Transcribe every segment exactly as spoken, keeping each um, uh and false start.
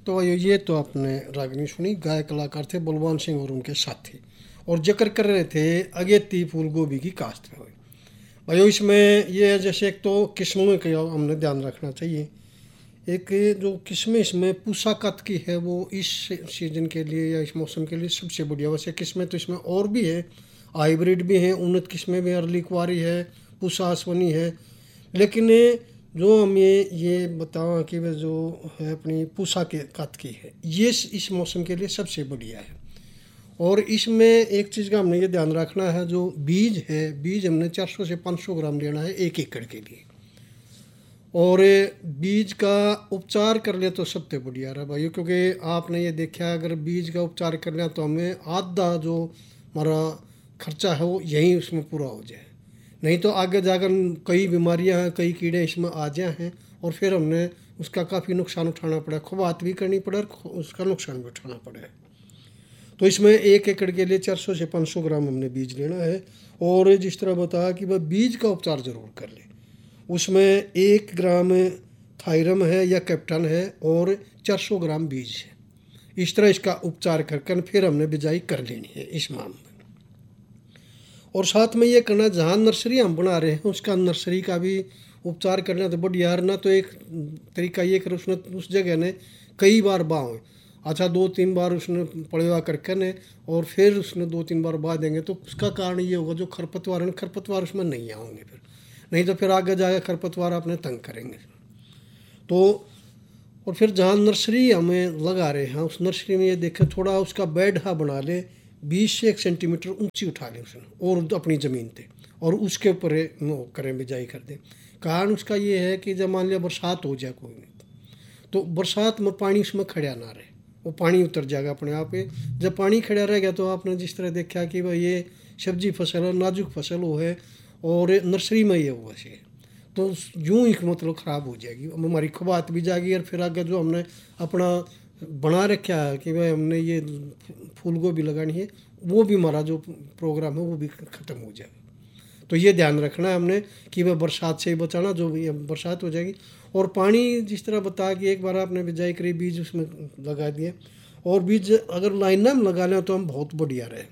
तो ये तो आपने रागनी सुनी, गायक कलाकार थे बलवान सिंह और उनके साथी, और जिक्र कर रहे थे अगेती फूल गोभी की काश्त पे हुई। भाई इसमें ये जैसे एक तो किस्मों का हमने ध्यान रखना चाहिए। एक जो किस्में इसमें पूसा कत की है वो इस सीजन के लिए या इस मौसम के लिए सबसे बढ़िया। वैसे किस्में तो इसमें और भी है, हाइब्रिड भी हैं, उन्नत किस्में भी, अर्ली कुंवारी है, पूसा आसवनी है, लेकिन जो हम ये ये बताओ कि वह जो है अपनी पूसा के कत की है, ये इस मौसम के लिए सबसे बढ़िया है। और इसमें एक चीज़ का हमने ये ध्यान रखना है, जो बीज है, बीज हमने चार सौ से पाँच सौ ग्राम लेना है एक एकड़ के लिए। और बीज का उपचार कर लिया तो सबसे बढ़िया रहा भाई, क्योंकि आपने ये देखा अगर बीज का उपचार कर लिया तो हमें आधा जो हमारा खर्चा है वो यहीं उसमें पूरा हो जाए, नहीं तो आगे जाकर कई बीमारियां हैं, कई कीड़े इसमें आ जाए हैं और फिर हमने उसका काफ़ी नुकसान उठाना पड़ा, खुबात भी करनी पड़े और उसका नुकसान भी उठाना पड़े। तो इसमें एक एकड़ के लिए चार सौ से पाँच सौ ग्राम हमने बीज लेना है। और जिस तरह बताया कि वह बीज का उपचार ज़रूर कर ले, उसमें एक ग्राम थायरम है या कैप्टन है और चार सौ ग्राम बीज है, इस तरह इसका उपचार कर कर फिर हमने बिजाई कर लेनी है इस माह में। और साथ में ये करना, जहाँ नर्सरी हम बना रहे हैं उसका नर्सरी का भी उपचार करना तो बढ़िया ना। तो एक तरीका ये कर उसने उस जगह ने कई बार बाँ अच्छा दो तीन बार उसने पड़ेवा करके ने और फिर उसने दो तीन बार बा देंगे तो उसका कारण ये होगा जो खरपतवार है, खरपतवार उसमें नहीं आएंगे फिर, नहीं तो फिर आगे जाकर खरपतवार अपने तंग करेंगे। तो और फिर जहाँ नर्सरी हमें लगा रहे हैं उस नर्सरी में ये देखें थोड़ा उसका बेड हा बना ले, बीस से एक सेंटीमीटर ऊंची उठा लें उसने और अपनी ज़मीन पे, और उसके ऊपर करें बिजाई कर दें। कारण उसका ये है कि जब मान लिया बरसात हो जाए कोई नहीं तो बरसात में पानी उसमें खड़ा ना रहे, वो पानी उतर जाएगा अपने आप पे। जब पानी खड़ा रह गया तो आपने जिस तरह देखा कि भाई ये सब्जी फसल है, नाजुक फसल वो है और नर्सरी में ये हुआ से तो यूँ ही मतलब ख़राब हो जाएगी, हमारी खुबात भी जाएगी और फिर आगे जो हमने अपना बना रखा है कि भाई हमने ये फूल गोभी लगानी है वो भी हमारा जो प्रोग्राम है वो भी ख़त्म हो जाएगा। तो ये ध्यान रखना है हमने कि वह बरसात से ही बचाना, जो भी बरसात हो जाएगी। और पानी जिस तरह बता कि एक बार आपने बिजाई करी, बीज उसमें लगा दिए और बीज अगर लाइना में लगा लें तो हम बहुत बढ़िया रहे।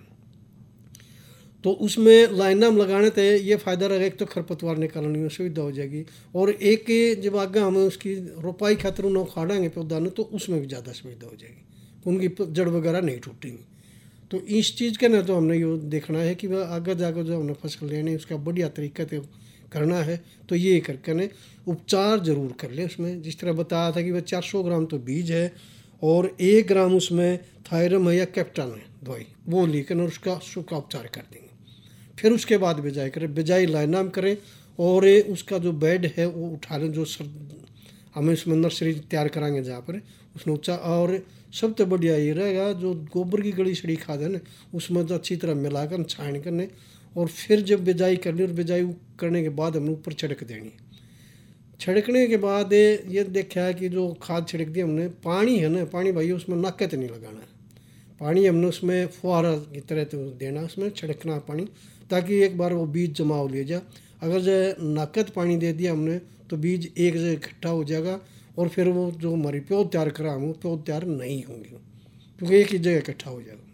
तो उसमें लाइना में लगाने से ये फ़ायदा रहेगा, एक तो खरपतवार निकालने में सुविधा हो जाएगी और एक जब आगे हमें उसकी रोपाई खातर उन्हें उखाड़ेंगे पौधा ने तो उसमें भी ज़्यादा सुविधा हो जाएगी, उनकी जड़ वगैरह नहीं टूटेंगी। तो इस चीज़ के ना तो हमने ये देखना है कि वह आगे जाकर जो हमने फसल लेनी उसका बढ़िया तरीके से करना है। तो ये करके ने उपचार ज़रूर कर ले उसमें, जिस तरह बताया था कि वह चार सौ ग्राम तो बीज है और एक ग्राम उसमें थायरम है या कैप्टन है दवाई, वो लेकर और उसका उसका उपचार कर देंगे। फिर उसके बाद बिजाई करें, बिजाई लाइना में करें और उसका जो बेड है वो उठा लें, जो सर हमें उसमें नर्सरी तैयार कराएंगे जहाँ पर उसने ऊँचा। और सबसे बढ़िया ये रहेगा जो गोबर की गली सड़ी खाद है ना उसमें तो अच्छी तरह मिलाकर छान करने और फिर जब बिजाई करनी और बिजाई करने के बाद हमने ऊपर छिड़क देनी। छिड़कने के बाद ये देखा है कि जो खाद छिड़क दी हमने, पानी है ना, पानी भाई उसमें नाकत नहीं लगाना है, पानी हमने उसमें फुहारा की तरह तो देना, उसमें छिड़कना पानी, ताकि एक बार वो बीज जमा हो लिया जाए। अगर जो नाकत पानी दे दिया हमने तो बीज एक जगह इकट्ठा हो जाएगा और फिर वो जो हमारी पौध तैयार करा हम पौध तैयार नहीं होंगे क्योंकि एक ही जगह इकट्ठा हो जाएगा।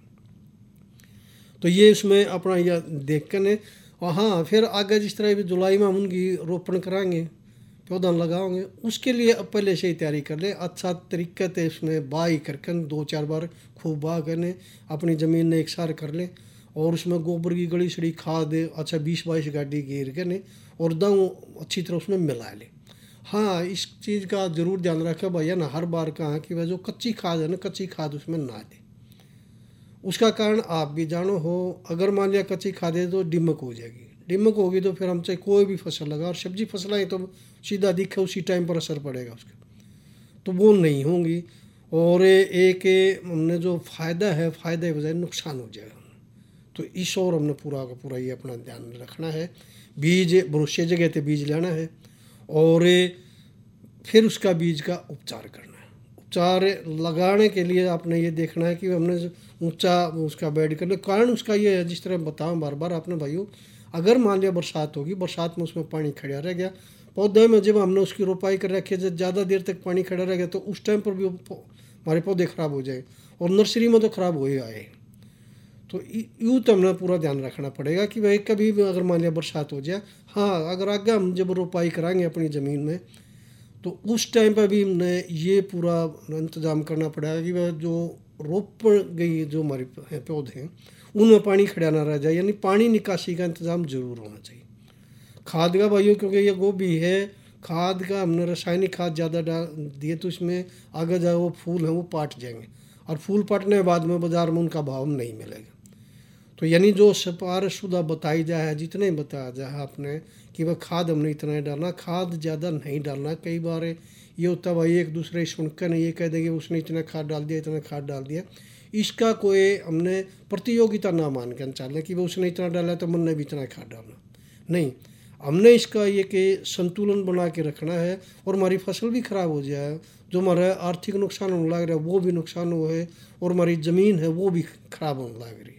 तो ये इसमें अपना यह देख कर ने और हाँ फिर आगे जिस तरह भी जुलाई में हम उनकी रोपण कराएंगे, पौधा लगाओगे, उसके लिए अब पहले से ही तैयारी कर ले, अच्छा तरीके से उसमें बाई करके दो चार बार खूब बा करने अपनी ज़मीन ने एक सार कर ले और उसमें गोबर की गली सड़ी खाद अच्छा बीस बाईस गाड़ी गिर के ने और दाऊ अच्छी तरह उसमें मिला ले। हाँ इस चीज़ का ज़रूर ध्यान रखें भैया ना, हर बार कहाँ कि वह जो कच्ची खाद है ना, कच्ची खाद उसमें ना दे। उसका कारण आप भी जानो हो, अगर मान लिया कच्ची खाद है तो डिमक हो जाएगी, डिमक होगी तो फिर हम चाहे कोई भी फसल लगा और सब्जी फसल है तो सीधा दिखे उसी टाइम पर असर पड़ेगा उसका, तो वो नहीं होंगी और एक हमने जो फ़ायदा है फ़ायदे के बजाय नुकसान हो जाएगा। तो इस और हमने पूरा का पूरा ये अपना ध्यान रखना है, बीज भरोसे जगह पे बीज लेना है और फिर उसका बीज का उपचार करना है। उपचार लगाने के लिए आपने ये देखना है कि हमने ऊंचा उसका बेड कर ले, कारण उसका ये है जिस तरह बताऊँ बार बार आपने भाइयों, अगर मान लिया बरसात होगी, बरसात में उसमें पानी खड़ा रह गया पौधे में, जब हमने उसकी रोपाई कर रखी है जब ज़्यादा देर तक पानी खड़ा रह गया तो उस टाइम पर भी हमारे पौधे खराब हो जाए, और नर्सरी में तो खराब हो ही आए। तो यूँ तो हमने पूरा ध्यान रखना पड़ेगा कि भाई कभी भी अगर मान लिया बरसात हो जाए, हाँ अगर आगे हम जब रोपाई कराएंगे अपनी ज़मीन में तो उस टाइम पर भी हमने ये पूरा इंतज़ाम करना पड़ेगा कि वह जो रोप गई जो हमारे पौधे हैं उनमें पानी खड़ा ना रह जाए, यानी पानी निकासी का इंतज़ाम ज़रूर होना चाहिए। खाद का भाइयों, क्योंकि ये गोभी है, खाद का हमने रासायनिक खाद ज़्यादा डाल दिए तो इसमें आगे जाए वो फूल हैं वो पाट जाएंगे, और फूल पाटने के बाद में बाज़ार में उनका भाव नहीं मिलेगा। तो यानी जो सिफारिशुदा बताई जाए, जितने बताया जाए आपने कि वह खाद हमने इतना डालना, खाद ज़्यादा नहीं डालना। कई बार ये होता है भाई एक दूसरे सुनकर नहीं ये कह देंगे उसने इतना खाद डाल दिया इतना खाद डाल दिया। इसका कोई हमने प्रतियोगिता ना मान के चलें कि वो उसने इतना डाला तो मन ने भी इतना खाद डालना नहीं। हमने इसका ये कि संतुलन बना के रखना है, और हमारी फसल भी ख़राब हो जाए, जो हमारा आर्थिक नुकसान होने लग रहा है वो भी नुकसान हो है, और हमारी ज़मीन है वो भी ख़राब होने लग रही है।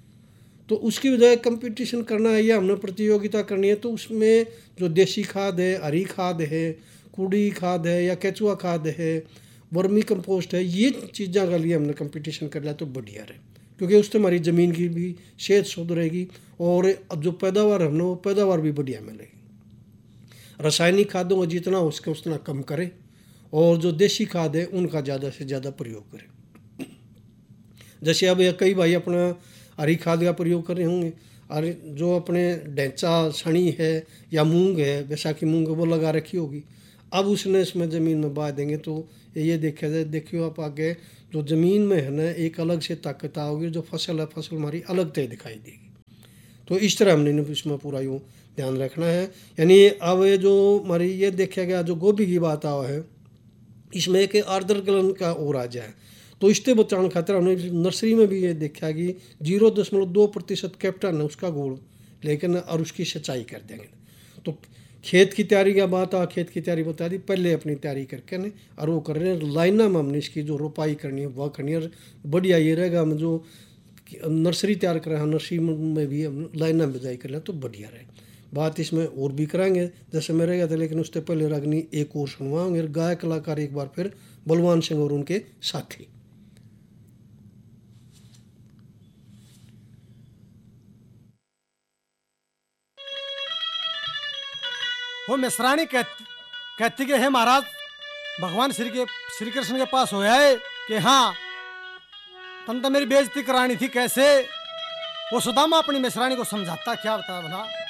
तो उसकी बजाय कंपटीशन करना है या हमने प्रतियोगिता करनी है, तो उसमें जो देसी खाद है, हरी खाद है, कूड़ी खाद है या केचुआ खाद है, वर्मी कंपोस्ट है, ये चीज़ों के लिए हमने कंपटीशन कर लिया तो बढ़िया रहे, क्योंकि उससे हमारी ज़मीन की भी सेहत शुद्ध रहेगी और अब जो पैदावार हमने वो पैदावार भी बढ़िया मिलेगी। रासायनिक खादों का जितना हो सके उतना कम करें, और जो देसी खाद है उनका ज़्यादा से ज़्यादा प्रयोग करें। जैसे अब कई भाई अपना हरी खाद का प्रयोग कर रहे होंगे, और जो अपने ढैंचा सनी है या मूंग है, बैसाखी मूंग है वो लगा रखी होगी, अब उसने इसमें ज़मीन में बा देंगे तो ये देखा जाए, देखियो आप आगे जो ज़मीन में है ना एक अलग से ताकत आओगी, जो फसल है फसल हमारी अलग से दिखाई देगी। तो इस तरह हमने इसमें पूरा यूँ ध्यान रखना है। यानी अब ये जो हमारी ये देखा गया जो गोभी की बात आ है, इसमें एक आर्द्र गलन का और आ जाए तो इससे बचाने खातिर हमने नर्सरी में भी ये देखा कि जीरो दशमलव दो प्रतिशत कैप्टन है उसका गोल, लेकिन और उसकी सिंचाई कर देंगे। तो खेत की तैयारी का बात आ, खेत की तैयारी बता दी, पहले अपनी तैयारी करके ने और वो कर रहे हैं लाइना में हमने इसकी जो रोपाई करनी है वह करनी है। बढ़िया ये रहेगा हम जो नर्सरी तैयार कर रहे हैं, नर्सरी में भी हम लाइना में बिजाई कर लें तो बढ़िया रहे। बात इसमें और भी कराएंगे जैसे मैं रहेगा था, लेकिन उससे पहले रागनी एक और सुनवाएंगे। गाय कलाकार एक बार फिर बलवान सिंह और उनके साथी। वो मिश्राणी कहती कहती कि हे महाराज, भगवान श्री के श्री कृष्ण के पास होया है कि हाँ तन तो मेरी बेइज्जती करानी थी कैसे। वो सुदामा अपनी मिश्राणी को समझाता क्या बता भला।